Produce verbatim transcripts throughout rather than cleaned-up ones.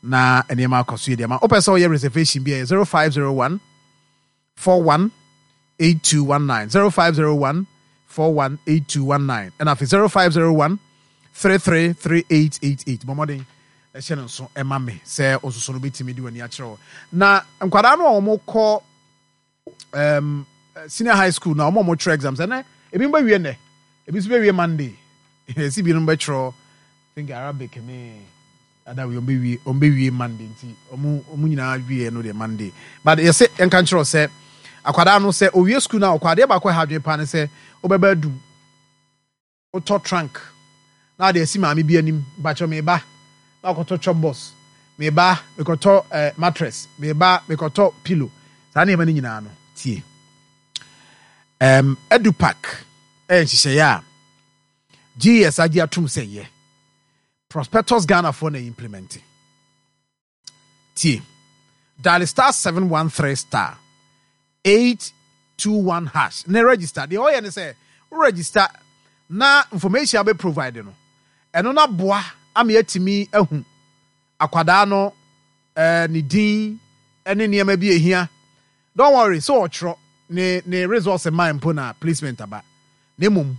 na enema akoso de ma opese oye reservation bi zero five zero one four one eight two one nine zero five zero one four one eight two one nine and after zero five zero one three three three eight eight eight momodin e hye no so e ma me se osuso no betimi di wani a kire na nkwada no omo kọ um senior high school na omo mo try exams na ebi mba wie ne ebi so be wie Monday e si bi no be tro think Arabic me ada we ombe wie ombe wie Monday nti omu omu nyina wie no de Monday but you say en kan kire say akwada no say owie school na akwada ba kwa hadwe pa ne say obeba du oto trunk na de si maami bi anim ba cho me ba na koto chobos me ba me koto eh, mattress me ba me koto pillow sa na e ma ni nyina no tie um edupack eh hihye ya G S agi atum say ye Prospectus Ghana for na implement tie dial star seven one three star eight two one hash na register the oye ne say register na information abe provide no eno na boa ama yatimi ahu akwada no eh ni din ene niam bi ehia don't worry so otro ne ne resource mind po na placement aba na mum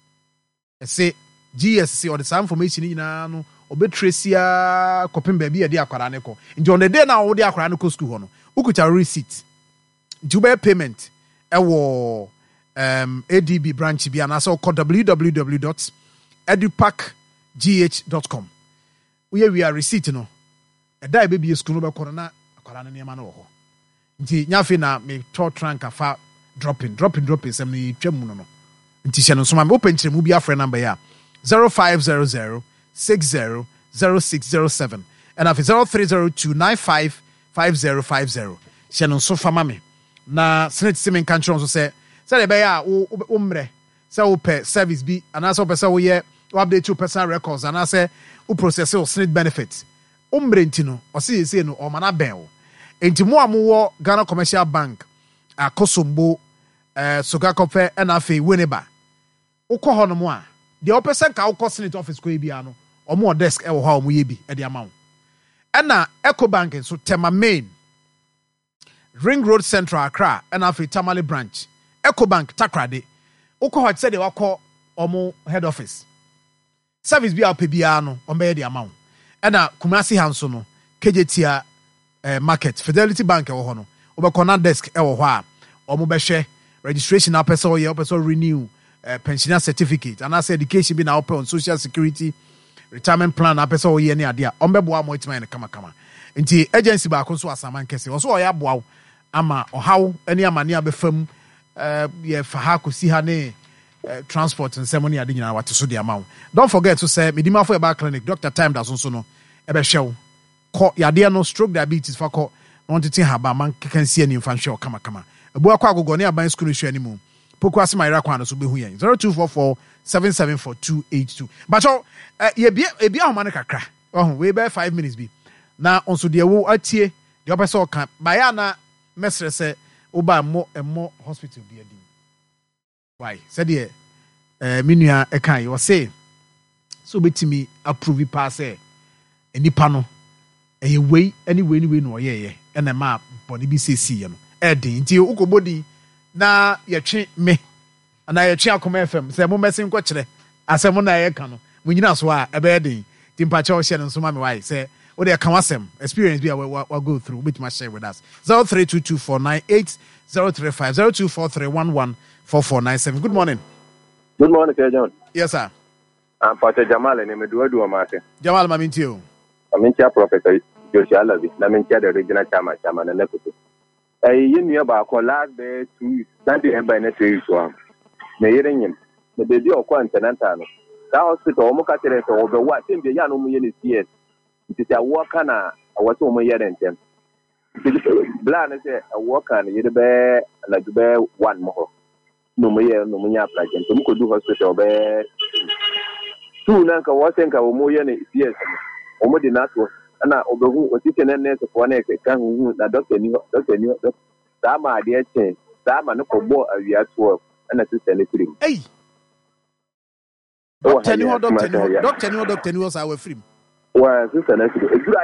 ese G S C or the same information nyina no obetresia kopem ba bi e de akwada ne ko nti on the day na wo de akwada ne ko school ho no ukuta receipt nti be payment e wo um A D B branch bi ana so call w w w dot edupack g h dot com we we are receipt no e dai be bi school no be kono na akwara na niam na wo ho nti nyafe na me to trunk afa dropping dropping dropping sem no twam no no nti hye no so ma me open kire mu bi afre number ya zero five zero zero six zero zero six zero seven and af zero three zero two nine five five zero five zero hye no so fama me na senate simen kan kire so say say the be ya wo umre say wo pe service bi ana so pe say wo ye update your personal records and I say who process your senate benefits umre ntino o say say no o mana ben wo enti mo amowo Ghana Commercial Bank akosombo eh soga kofe na afi Winneba ukọ hono mo a de o person ka ukọ senate office ko bia no o mo desk e wo ha o mo ye bi e de amawo na Ecobank so Tema Main Ring Road Central Accra na afi Tamale branch Ecobank Takrade ukọ ho say de wakọ omo head office service bi a pe bia no o be de amawo na Kumasi Hanso no Kejetia eh, market Fidelity Bank e wo ho no obekona desk e wo ho a omo be hwe registration na person ye person renew uh, pensioner certificate and as education be na open on social security retirement plan na person ye ne ade a ombeboa mo itima ne kama kama nti agency ba ko so asaman kese wo so o ya boa ama ohaw ene amane abefam uh, ye fa ha ko si ha ne uh, transport and ceremony ade nyina wate so de amawo don't forget to say medima for eba clinic Doctor Time da so so no e be hwew ko yade no stroke diabetes fa ko no ntete ha ba man kan si ani mfa hwe kama kama ebu akwa agogo ne aban school hwe ani mu poku asema ira kwa no so behu yen zero two four four seven seven four two eight two but uh, ye bia e bia homa ne kakra oh we be five minutes bi na onso de wo atie de opese o kan baya na mesre se oba mo emo hospital bi adi why said ye eh minua e kan you say so betimi approve pass e enipa no eye wey anyway anyway no ye ye ena ma body bi sesi ye no e din nti ukobodi na ye twe me na ye twe akoma F M se mo mesin ko kire asem na ye ka no mo nyina so a e be din ti mpache o hye no so ma me why say o de kan wasem experience bi a we go through bit ma share with us zero three two two four nine eight zero three five zero two four three one one four four nine seven. Good morning. Good morning, Sir John. Yes, sir. I'm Pastor Jamal and I'm Eduardo Amate. Jamal Mamintio. I'm in Professor Joshua Alavi. I'm in the regional chairman, chairman and Lekoto. I knew about last day two Sunday and by next week. The hearing the baby of Quantantano. That hospital, Mocatere, over what in the young woman is here. It is a worker, a what woman here and ten. Bland is a worker, and you'd bear like bear one more. No more, no more, like and to do hospital bear. Two Nanka Wasenka or Moyan is yes, Omodi Nato, and I overwho was sitting in there for one egg, can that doctor knew, doctor knew, Sama, dear change, Sama, no more a year twelve, and a sister anything. Hey, Doctor, Doctor, Doctor, Doctor, was our free. Well, sister,